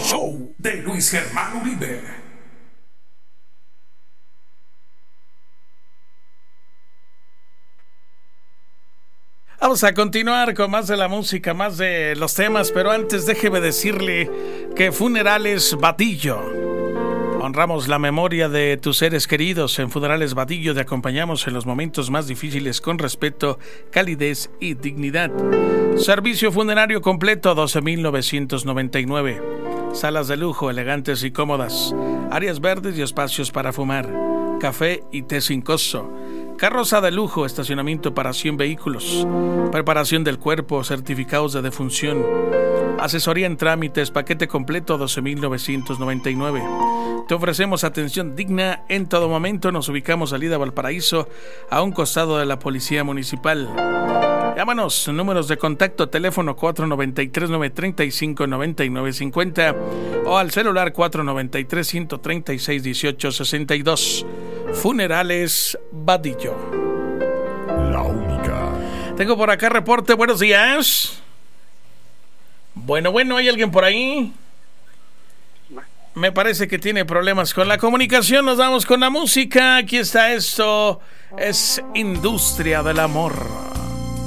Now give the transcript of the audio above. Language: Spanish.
show de Luis Germán Uribe. Vamos a continuar con más de la música, más de los temas, pero antes déjeme decirle que Funerales Vadillo. Honramos la memoria de tus seres queridos. En Funerales Vadillo te acompañamos en los momentos más difíciles con respeto, calidez y dignidad. Servicio funerario completo, 12,999. Salas de lujo, elegantes y cómodas. Áreas verdes y espacios para fumar. Café y té sin costo. Carroza de lujo, estacionamiento para 100 vehículos. Preparación del cuerpo, certificados de defunción. Asesoría en trámites, paquete completo, 12,999. Te ofrecemos atención digna en todo momento. Nos ubicamos salida Valparaíso, a un costado de la Policía Municipal. Llámanos, números de contacto, teléfono 493-935-9950 o al celular 493-136-1862. Funerales Vadillo. La única. Tengo por acá reporte, buenos días. Bueno, ¿hay alguien por ahí? Me parece que tiene problemas con la comunicación. Nos vamos con la música. Aquí está esto. Es Industria del Amor.